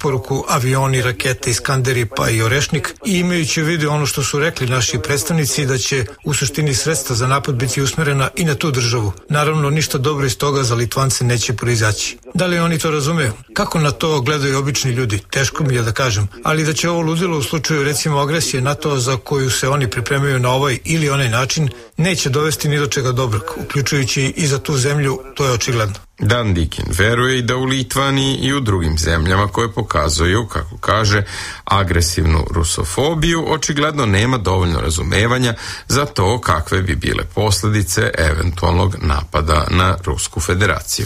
isporuku avioni, rakete, Iskanderi pa i Orešnik, i imajući u vidu ono što su rekli naši predstavnici da će u suštini sredstva za napad biti usmerena i na tu državu. Naravno, ništa dobro iz toga za Litvance neće proizaći. Da li oni to razumeju? Kako na to gledaju obični ljudi? Teško mi je da kažem, ali da će ovo ludilo u slučaju recimo agresije NATO za koju se oni pripremaju na ovaj ili onaj način neće dovesti ni do čega dobrog, uključujući i za tu zemlju, to je očigledno. Dan Dikin veruje i da u Litvaniji i u drugim zemljama koje pokazuju, kako kaže, agresivnu rusofobiju, očigledno nema dovoljno razumevanja za to kakve bi bile posljedice eventualnog napada na Rusku federaciju.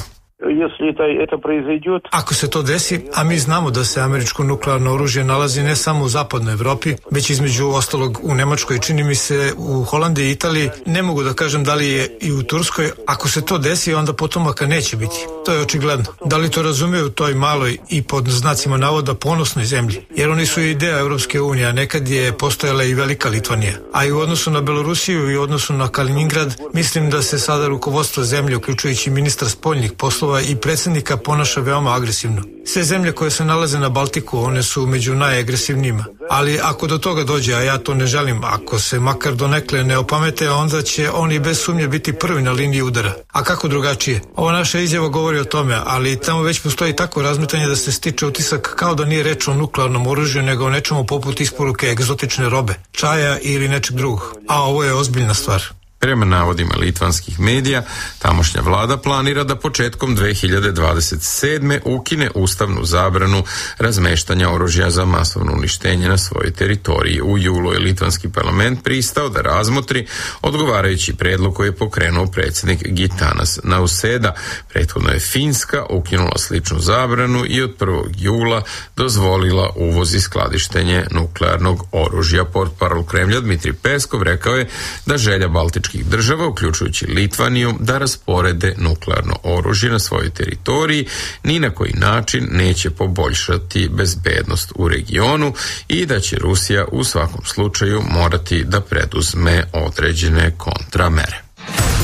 Ako se to desi, a mi znamo da se američko nuklearno oružje nalazi ne samo u zapadnoj Evropi, već između ostalog u Nemačkoj, čini mi se u Holandiji i Italiji, ne mogu da kažem da li je i u Turskoj, ako se to desi, onda potomaka neće biti. To je očigledno. Da li to razumeju u toj maloj i pod znacima navoda ponosnoj zemlji? Jer oni su ideja Europske unije, a nekad je postojala i velika Litvanija. A i u odnosu na Belorusiju i u odnosu na Kaliningrad, mislim da se sada rukovodstvo zemlje, uključujući ministra spoljnih poslova i predsjednika, ponaša veoma agresivno. Sve zemlje koje se nalaze na Baltiku, one su među najagresivnijima. Ali ako do toga dođe, a ja to ne želim, ako se makar donekle ne opamete, onda će oni bez sumnje biti prvi na liniji udara. A kako drugačije? Ova naša izjava govori o tome, ali tamo već postoji tako razmetanje da se stiče utisak kao da nije reč o nuklearnom oružju, nego o nečemu poput isporuke egzotične robe, čaja ili nečeg drugog. A ovo je ozbiljna stvar. Prema navodima litvanskih medija, tamošnja vlada planira da početkom 2027. ukine ustavnu zabranu razmeštanja oružja za masovno uništenje na svojoj teritoriji. U julu je litvanski parlament pristao da razmotri odgovarajući predlog koji je pokrenuo predsjednik Gitanas Nauseda. Prethodno je Finska ukinula sličnu zabranu i od 1. jula dozvolila uvoz i skladištenje nuklearnog oružja. Portparol Kremlja Dmitrij Peskov rekao je da želja baltičkih država, uključujući Litvaniju, da rasporede nuklearno oružje na svojoj teritoriji ni na koji način neće poboljšati bezbednost u regionu i da će Rusija u svakom slučaju morati da preduzme određene kontramere.